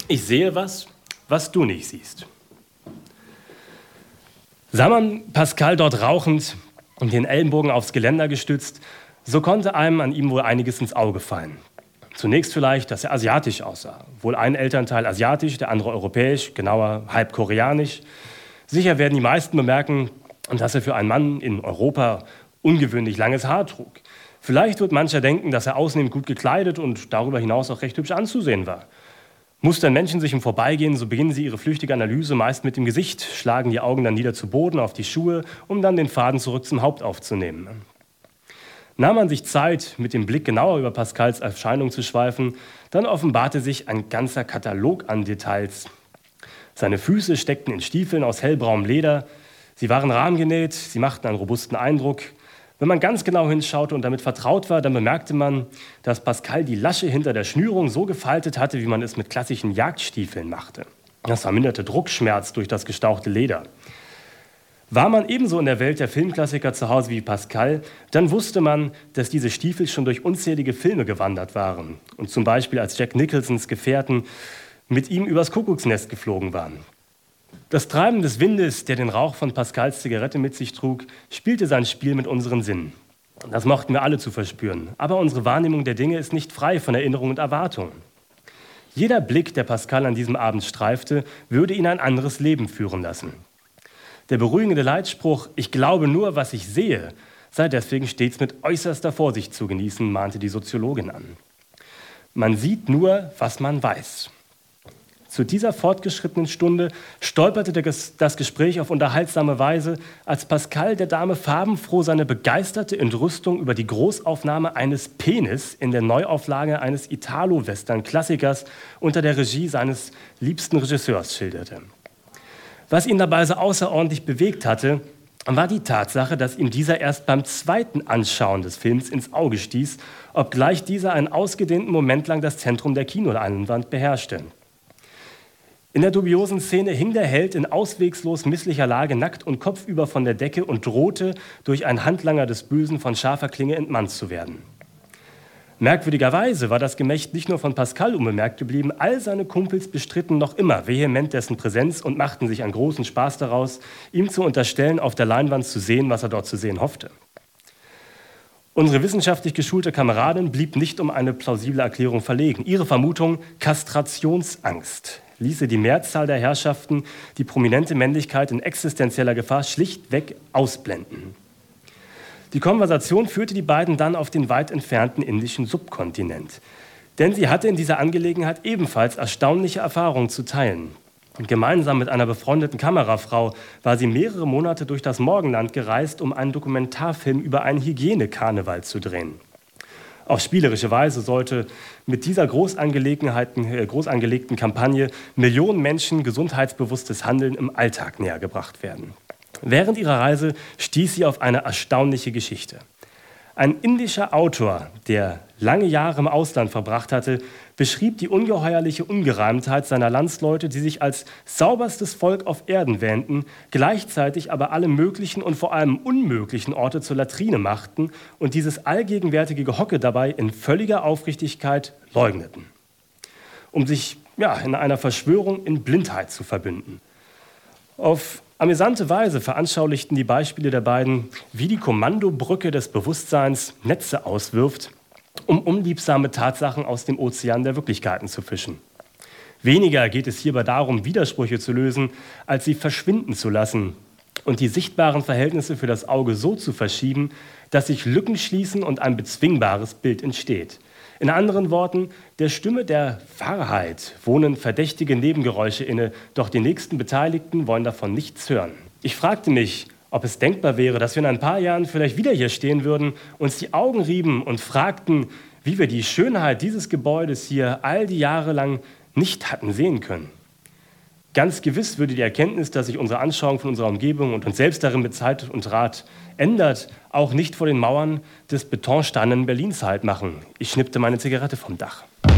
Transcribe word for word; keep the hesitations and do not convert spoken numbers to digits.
Ich sehe was, was du nicht siehst. Sah man Pascal dort rauchend und den Ellenbogen aufs Geländer gestützt, so konnte einem an ihm wohl einiges ins Auge fallen. Zunächst vielleicht, dass er asiatisch aussah. Wohl ein Elternteil asiatisch, der andere europäisch, genauer halb koreanisch. Sicher werden die meisten bemerken, dass er für einen Mann in Europa ungewöhnlich langes Haar trug. Vielleicht wird mancher denken, dass er außerdem gut gekleidet und darüber hinaus auch recht hübsch anzusehen war. Mustern Menschen sich im Vorbeigehen, so beginnen sie ihre flüchtige Analyse meist mit dem Gesicht, schlagen die Augen dann nieder zu Boden auf die Schuhe, um dann den Faden zurück zum Haupt aufzunehmen. Nahm man sich Zeit, mit dem Blick genauer über Pascals Erscheinung zu schweifen, dann offenbarte sich ein ganzer Katalog an Details. Seine Füße steckten in Stiefeln aus hellbraunem Leder, sie waren rahmgenäht, sie machten einen robusten Eindruck. Wenn man ganz genau hinschaute und damit vertraut war, dann bemerkte man, dass Pascal die Lasche hinter der Schnürung so gefaltet hatte, wie man es mit klassischen Jagdstiefeln machte. Das verminderte Druckschmerz durch das gestauchte Leder. War man ebenso in der Welt der Filmklassiker zu Hause wie Pascal, dann wusste man, dass diese Stiefel schon durch unzählige Filme gewandert waren und zum Beispiel als Jack Nicholsons Gefährten mit ihm übers Kuckucksnest geflogen waren. Das Treiben des Windes, der den Rauch von Pascals Zigarette mit sich trug, spielte sein Spiel mit unseren Sinnen. Das mochten wir alle zu verspüren. Aber unsere Wahrnehmung der Dinge ist nicht frei von Erinnerung und Erwartung. Jeder Blick, der Pascal an diesem Abend streifte, würde ihn ein anderes Leben führen lassen. Der beruhigende Leitspruch, ich glaube nur, was ich sehe, sei deswegen stets mit äußerster Vorsicht zu genießen, mahnte die Soziologin an. Man sieht nur, was man weiß. Zu dieser fortgeschrittenen Stunde stolperte das Gespräch auf unterhaltsame Weise, als Pascal der Dame farbenfroh seine begeisterte Entrüstung über die Großaufnahme eines Penis in der Neuauflage eines Italo-Western-Klassikers unter der Regie seines liebsten Regisseurs schilderte. Was ihn dabei so außerordentlich bewegt hatte, war die Tatsache, dass ihm dieser erst beim zweiten Anschauen des Films ins Auge stieß, obgleich dieser einen ausgedehnten Moment lang das Zentrum der Kinoleinwand beherrschte. In der dubiosen Szene hing der Held in auswegslos misslicher Lage nackt und kopfüber von der Decke und drohte, durch einen Handlanger des Bösen von scharfer Klinge entmannt zu werden. Merkwürdigerweise war das Gemächt nicht nur von Pascal unbemerkt geblieben, all seine Kumpels bestritten noch immer vehement dessen Präsenz und machten sich einen großen Spaß daraus, ihm zu unterstellen, auf der Leinwand zu sehen, was er dort zu sehen hoffte. Unsere wissenschaftlich geschulte Kameradin blieb nicht um eine plausible Erklärung verlegen. Ihre Vermutung, Kastrationsangst, ließe die Mehrzahl der Herrschaften die prominente Männlichkeit in existenzieller Gefahr schlichtweg ausblenden. Die Konversation führte die beiden dann auf den weit entfernten indischen Subkontinent. Denn sie hatte in dieser Angelegenheit ebenfalls erstaunliche Erfahrungen zu teilen. Und gemeinsam mit einer befreundeten Kamerafrau war sie mehrere Monate durch das Morgenland gereist, um einen Dokumentarfilm über einen Hygienekarneval zu drehen. Auf spielerische Weise sollte mit dieser groß angelegten, groß angelegten Kampagne Millionen Menschen gesundheitsbewusstes Handeln im Alltag nähergebracht werden. Während ihrer Reise stieß sie auf eine erstaunliche Geschichte. Ein indischer Autor, der lange Jahre im Ausland verbracht hatte, beschrieb die ungeheuerliche Ungereimtheit seiner Landsleute, die sich als sauberstes Volk auf Erden wähnten, gleichzeitig aber alle möglichen und vor allem unmöglichen Orte zur Latrine machten und dieses allgegenwärtige Gehocke dabei in völliger Aufrichtigkeit leugneten, um sich ja, in einer Verschwörung in Blindheit zu verbünden. Auf amüsante Weise veranschaulichten die Beispiele der beiden, wie die Kommandobrücke des Bewusstseins Netze auswirft, um unliebsame Tatsachen aus dem Ozean der Wirklichkeiten zu fischen. Weniger geht es hierbei darum, Widersprüche zu lösen, als sie verschwinden zu lassen und die sichtbaren Verhältnisse für das Auge so zu verschieben, dass sich Lücken schließen und ein bezwingbares Bild entsteht. In anderen Worten, der Stimme der Wahrheit wohnen verdächtige Nebengeräusche inne, doch die nächsten Beteiligten wollen davon nichts hören. Ich fragte mich, ob es denkbar wäre, dass wir in ein paar Jahren vielleicht wieder hier stehen würden, uns die Augen rieben und fragten, wie wir die Schönheit dieses Gebäudes hier all die Jahre lang nicht hatten sehen können. Ganz gewiss würde die Erkenntnis, dass sich unsere Anschauung von unserer Umgebung und uns selbst darin mit Zeit und Rat ändert, auch nicht vor den Mauern des betonsteinernen Berlins Halt machen. Ich schnippte meine Zigarette vom Dach.